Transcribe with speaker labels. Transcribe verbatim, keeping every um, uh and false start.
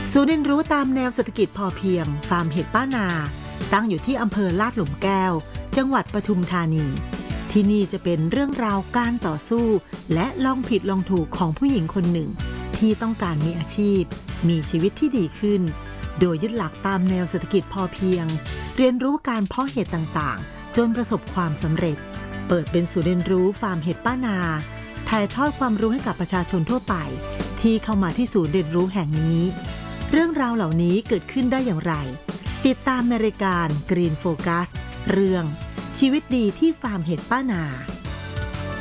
Speaker 1: ศูนย์เรียนรู้ตามแนวเศรษฐกิจพอเพียงฟาร์มเห็ดป้านาตั้งอยู่ที่อำเภอลาดหลุมแก้วจังหวัดปทุมธานีที่นี่จะเป็นเรื่องราวการต่อสู้และลองผิดลองถูกของผู้หญิงคนหนึ่งที่ต้องการมีอาชีพมีชีวิตที่ดีขึ้นโดยยึดหลักตามแนวเศรษฐกิจพอเพียงเรียนรู้การเพาะเห็ดต่างๆจนประสบความสำเร็จเปิดเป็นศูนย์เรียนรู้ฟาร์มเห็ดป้านาถ่ายทอดความรู้ให้กับประชาชนทั่วไปที่เข้ามาที่ศูนย์เรียนรู้แห่งนี้เรื่องราวเหล่านี้เกิดขึ้นได้อย่างไรติดตามในรายการ Green Focus เรื่องชีวิตดีที่ฟาร์มเห็ดป้านา